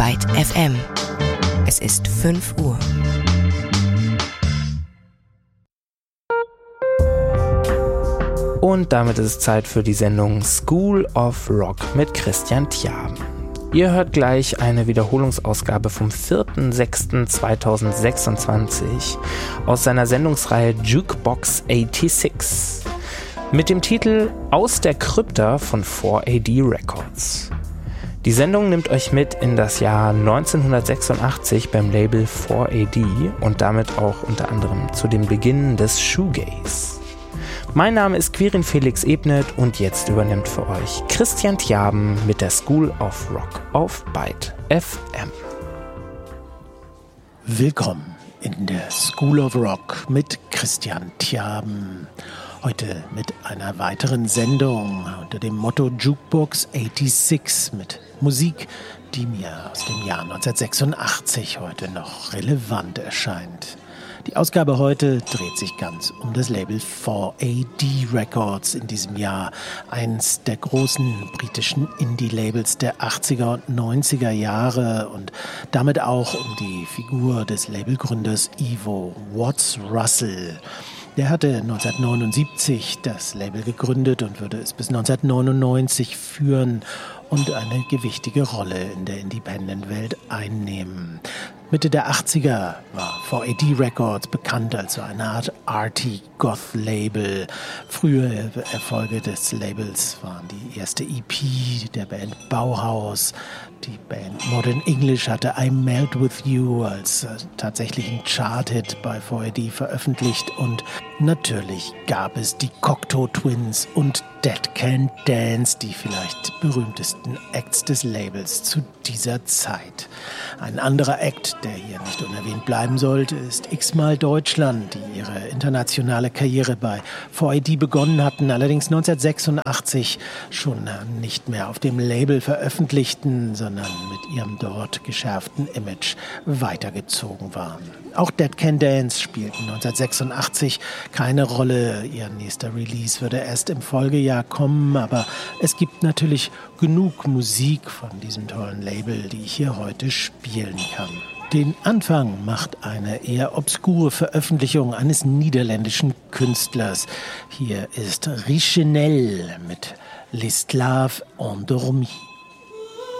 Byte FM. Es ist 5 Uhr. Und damit ist es Zeit für die Sendung School of Rock mit Christian Tjaben. Ihr hört gleich eine Wiederholungsausgabe vom 4.6.2026 aus seiner Sendungsreihe Jukebox 86 mit dem Titel Aus der Krypta von 4AD Records. Die Sendung nimmt euch mit in das Jahr 1986 beim Label 4AD und damit auch unter anderem zu dem Beginn des Shoegaze. Mein Name ist Quirin Felix Ebnet und jetzt übernimmt für euch Christian Tjaben mit der School of Rock auf Byte FM. Willkommen in der School of Rock mit Christian Tjaben. Heute mit einer weiteren Sendung unter dem Motto Jukebox 86 mit Musik, die mir aus dem Jahr 1986 heute noch relevant erscheint. Die Ausgabe heute dreht sich ganz um das Label 4AD Records in diesem Jahr. Eins der großen britischen Indie-Labels der 80er und 90er Jahre und damit auch um die Figur des Labelgründers Ivo Watts Russell. Der hatte 1979 das Label gegründet und würde es bis 1999 führen und eine gewichtige Rolle in der Independent-Welt einnehmen. Mitte der 80er war 4AD Records bekannt als so eine Art Arty-Goth-Label. Frühe Erfolge des Labels waren die erste EP der Band Bauhaus. Die Band Modern English hatte I Melt With You als tatsächlichen Chart-Hit bei 4AD veröffentlicht und natürlich gab es die Cocteau Twins und Dead Can Dance, die vielleicht berühmtesten Acts des Labels zu dieser Zeit. Ein anderer Act, der hier nicht unerwähnt bleiben sollte, ist X-Mal Deutschland, die ihre internationale Karriere bei 4AD begonnen hatten, allerdings 1986 schon nicht mehr auf dem Label veröffentlichten, sondern mit ihrem dort geschärften Image weitergezogen waren. Auch Dead Can Dance spielten 1986 keine Rolle. Ihr nächster Release würde erst im Folgejahr kommen, aber es gibt natürlich genug Musik von diesem tollen Label, die ich hier heute spielen kann. Den Anfang macht eine eher obskure Veröffentlichung eines niederländischen Künstlers. Hier ist Richenel mit L'Esclave endormi.